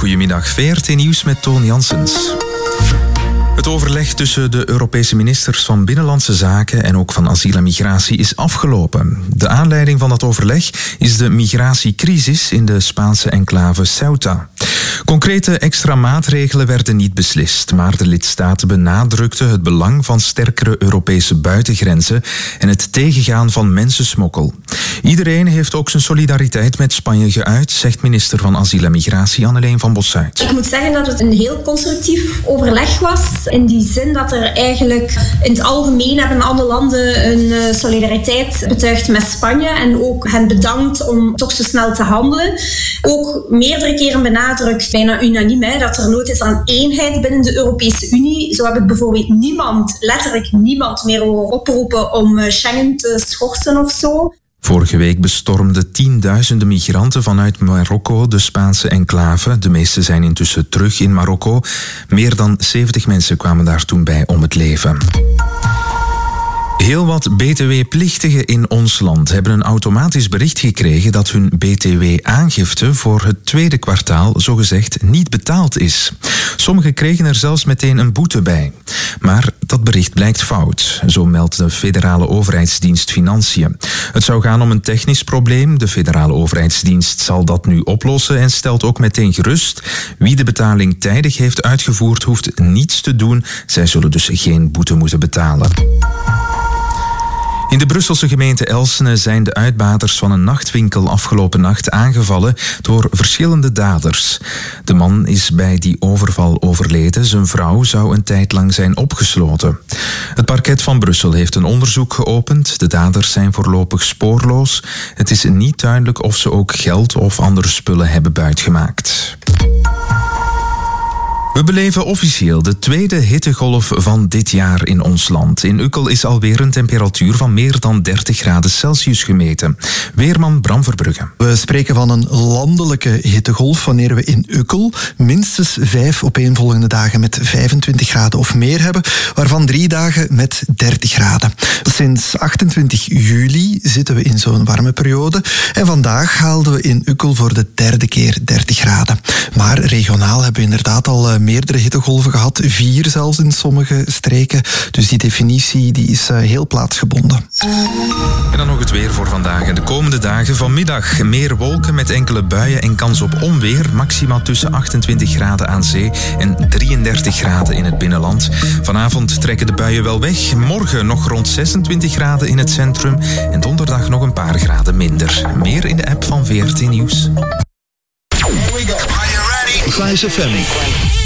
goedemiddag. VRT Nieuws met Toon Janssens. Het overleg tussen de Europese ministers van Binnenlandse Zaken en ook van asiel en migratie is afgelopen. De aanleiding van dat overleg is de migratiecrisis in de Spaanse enclave Ceuta. Concrete extra maatregelen werden niet beslist, maar de lidstaten benadrukten het belang van sterkere Europese buitengrenzen en het tegengaan van mensensmokkel. Iedereen heeft ook zijn solidariteit met Spanje geuit, zegt minister van Asiel en Migratie Anneleen van Bossuyt. Ik moet zeggen dat het een heel constructief overleg was. In die zin dat er eigenlijk in het algemeen hebben alle landen een solidariteit betuigd met Spanje en ook hen bedankt om toch zo snel te handelen. Ook meerdere keren benadrukt, bijna unaniem, dat er nood is aan eenheid binnen de Europese Unie. Zo heb ik bijvoorbeeld letterlijk niemand meer horen oproepen om Schengen te schorsen of zo. Vorige week bestormden tienduizenden migranten vanuit Marokko de Spaanse enclave. De meeste zijn intussen terug in Marokko. Meer dan 70 mensen kwamen daar toen bij om het leven. Heel wat btw-plichtigen in ons land hebben een automatisch bericht gekregen dat hun btw-aangifte voor het tweede kwartaal zogezegd niet betaald is. Sommigen kregen er zelfs meteen een boete bij. Maar dat bericht blijkt fout, zo meldt de federale overheidsdienst Financiën. Het zou gaan om een technisch probleem. De federale overheidsdienst zal dat nu oplossen en stelt ook meteen gerust. Wie de betaling tijdig heeft uitgevoerd, hoeft niets te doen. Zij zullen dus geen boete moeten betalen. In de Brusselse gemeente Elsene zijn de uitbaters van een nachtwinkel afgelopen nacht aangevallen door verschillende daders. De man is bij die overval overleden. Zijn vrouw zou een tijd lang zijn opgesloten. Het parket van Brussel heeft een onderzoek geopend. De daders zijn voorlopig spoorloos. Het is niet duidelijk of ze ook geld of andere spullen hebben buitgemaakt. We beleven officieel de tweede hittegolf van dit jaar in ons land. In Ukkel is alweer een temperatuur van meer dan 30 graden Celsius gemeten. Weerman Bram Verbrugge. We spreken van een landelijke hittegolf wanneer we in Ukkel minstens 5 opeenvolgende dagen met 25 graden of meer hebben, waarvan 3 dagen met 30 graden. Sinds 28 juli zitten we in zo'n warme periode en vandaag haalden we in Ukkel voor de 3e keer 30 graden. Maar regionaal hebben we inderdaad al meerdere hittegolven gehad, 4 zelfs in sommige streken. Dus die definitie die is heel plaatsgebonden. En dan nog het weer voor vandaag en de komende dagen. Vanmiddag meer wolken met enkele buien en kans op onweer. Maximaal tussen 28 graden aan zee en 33 graden in het binnenland. Vanavond trekken de buien wel weg. Morgen nog rond 26 graden in het centrum. En donderdag nog een paar graden minder. Meer in de app van VRT Nieuws. Here we go. Are you ready? Vice FM.